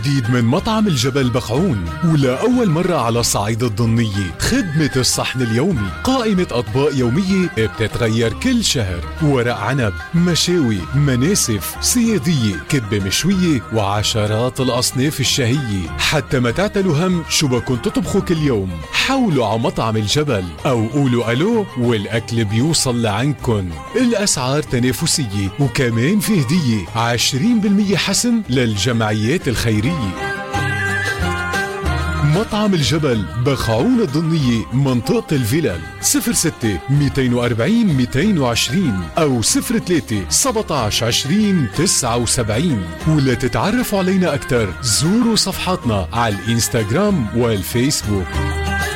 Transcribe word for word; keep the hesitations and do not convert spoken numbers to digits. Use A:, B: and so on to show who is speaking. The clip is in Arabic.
A: جديد من مطعم الجبل بخعون، ولأول مرة على صعيد الضنية خدمة الصحن اليومي، قائمة أطباق يومية بتتغير كل شهر، ورق عنب، مشاوي، مناسف، سيادية، كبة مشوية، وعشرات الأصناف الشهية. حتى ما تعتلوا هم شو بكون تطبخوا كل يوم، حولوا على مطعم الجبل أو قولوا ألو والأكل بيوصل لعندكن. الأسعار تنافسية، وكمان في هدية عشرين بالمية حسن للجمعيات الخيرية. مطعم الجبل بخعون الضنية، منطقة الفلل. صفر ستة مئتين وأربعين مئتين وعشرين أو صفر ثلاثة سبعة عشر عشرين تسعة وسبعين. ولا تتعرفوا علينا أكتر زوروا صفحاتنا على الإنستغرام والفيسبوك.